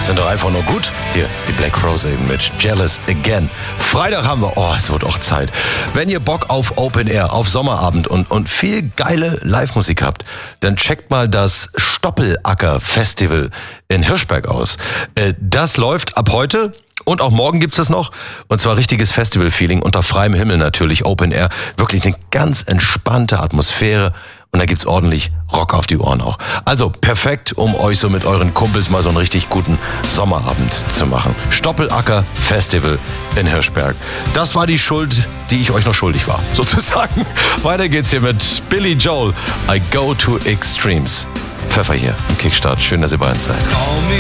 sind doch einfach nur gut. Hier, die Black Crowes eben mit Jealous Again. Freitag haben wir, es wird auch Zeit. Wenn ihr Bock auf Open Air, auf Sommerabend und viel geile Live-Musik habt, dann checkt mal das Stoppelacker Festival in Hirschberg aus. Das läuft ab heute. Und auch morgen gibt's es noch. Und zwar richtiges Festival-Feeling unter freiem Himmel natürlich, Open Air. Wirklich eine ganz entspannte Atmosphäre. Und da gibt's ordentlich Rock auf die Ohren auch. Also perfekt, um euch so mit euren Kumpels mal so einen richtig guten Sommerabend zu machen. Stoppelacker Festival in Hirschberg. Das war die Schuld, die ich euch noch schuldig war, sozusagen. Weiter geht's hier mit Billy Joel. I Go to Extremes. Pfeffer hier im Kickstart. Schön, dass ihr bei uns seid.